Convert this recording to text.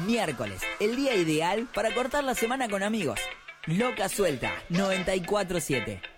Miércoles, el día ideal para cortar la semana con amigos. Loca Suelta, 94.7.